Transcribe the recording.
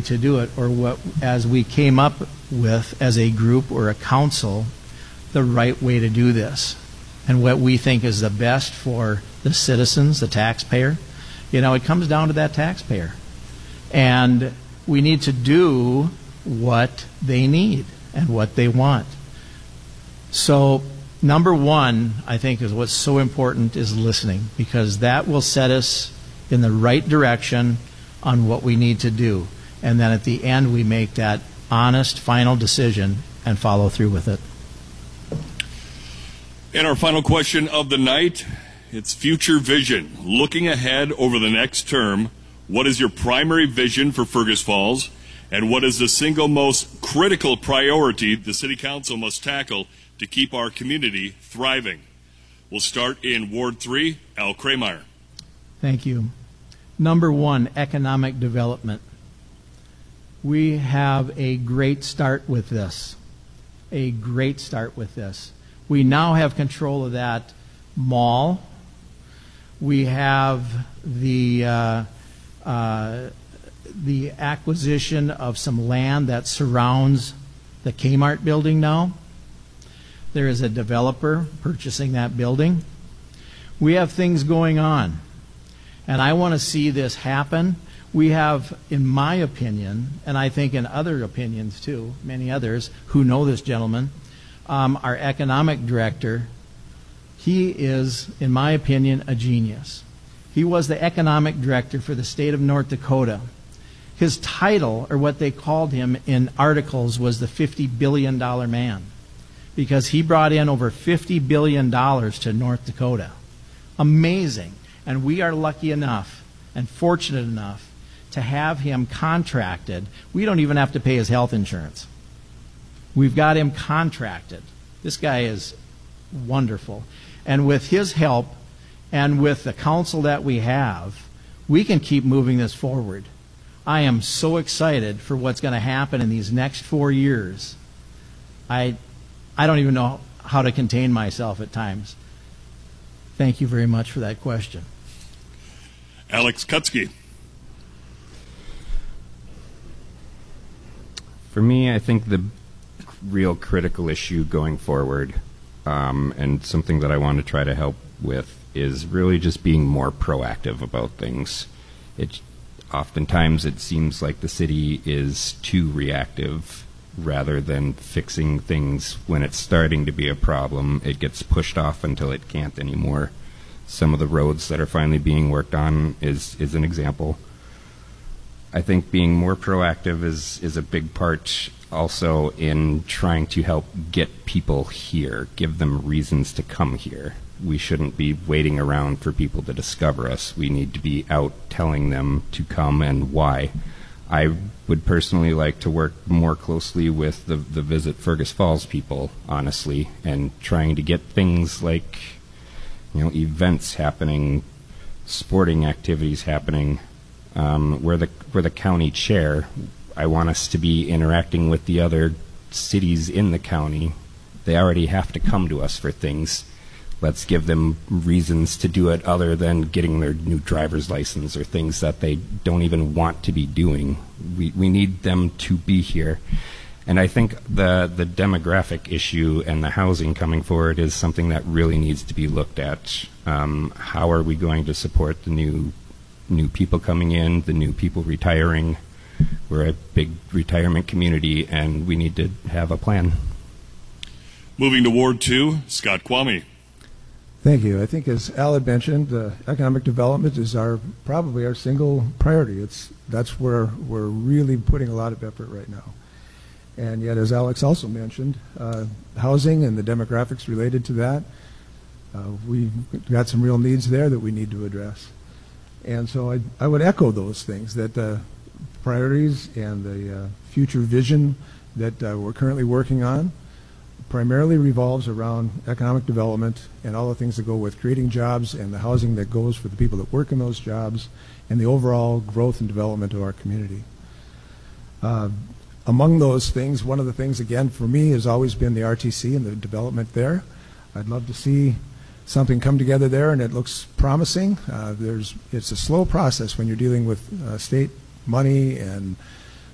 to do it, or what, as we came up with as a group or a council, the right way to do this, and what we think is the best for the citizens, the taxpayer. You know, it comes down to that taxpayer. And we need to do what they need and what they want. So, number one, I think, is what's so important is listening, because that will set us in the right direction on what we need to do. And then at the end, we make that honest, final decision and follow through with it. And our final question of the night, it's future vision. Looking ahead over the next term, what is your primary vision for Fergus Falls? And what is the single most critical priority the City Council must tackle to keep our community thriving? We'll start in Ward 3, Al Krameyer. Thank you. Number one, economic development. We have a great start with this. A great start with this. We now have control of that mall. We have the acquisition of some land that surrounds the Kmart building now. There is a developer purchasing that building. We have things going on, and I want to see this happen. We have, in my opinion, and I think in other opinions too, many others who know this gentleman, our economic director, he is, in my opinion, a genius. He was the economic director for the state of North Dakota. His title, or what they called him in articles, was the $50 billion man, because he brought in over $50 billion to North Dakota. Amazing. And we are lucky enough and fortunate enough to have him contracted. We don't even have to pay his health insurance. We've got him contracted. This guy is wonderful. And with his help and with the council that we have, we can keep moving this forward. I am so excited for what's going to happen in these next 4 years. I don't even know how to contain myself at times. Thank you very much for that question. Alex Kutsky. For me, I think the real critical issue going forward, and something that I want to try to help with, is really just being more proactive about things. Oftentimes it seems like the city is too reactive rather than fixing things when it's starting to be a problem. It gets pushed off until it can't anymore. Some of the roads that are finally being worked on is an example. I think being more proactive is a big part also in trying to help get people here, give them reasons to come here. We shouldn't be waiting around for people to discover us. We need to be out telling them to come and why. I would personally like to work more closely with the Visit Fergus Falls people, honestly, and trying to get things like, events happening, sporting activities happening. We're the county chair. I want us to be interacting with the other cities in the county. They already have to come to us for things. Let's give them reasons to do it other than getting their new driver's license or things that they don't even want to be doing. We need them to be here. And I think the demographic issue and the housing coming forward is something that really needs to be looked at. How are we going to support the new people coming in, the new people retiring? We're a big retirement community, and we need to have a plan. Moving to Ward 2, Scott Kwame. Thank you. I think, as Al had mentioned, economic development is probably our single priority. That's where we're really putting a lot of effort right now. And yet, as Alex also mentioned, housing and the demographics related to that, we've got some real needs there that we need to address. And so I would echo those things, that the priorities and the future vision that we're currently working on primarily revolves around economic development and all the things that go with creating jobs and the housing that goes for the people that work in those jobs and the overall growth and development of our community. Among those things, one of the things, again, for me has always been the RTC and the development there. I'd love to see something come together there, and it looks promising. It's a slow process when you're dealing with state money and